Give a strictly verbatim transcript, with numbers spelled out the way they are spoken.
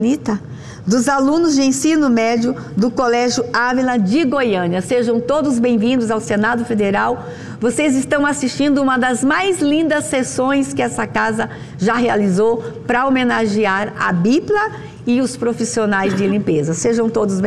Anitta, dos alunos de ensino médio do Colégio Ávila de Goiânia. Sejam todos bem-vindos ao Senado Federal. Vocês estão assistindo uma das mais lindas sessões que essa casa já realizou para homenagear a Bíblia e os profissionais de limpeza. Sejam todos bem-vindos.